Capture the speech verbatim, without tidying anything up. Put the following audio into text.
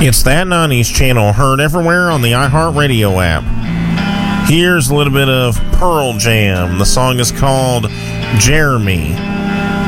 It's That nineties Channel, heard everywhere on the iHeartRadio app. Here's a little bit of Pearl Jam. The song is called Jeremy.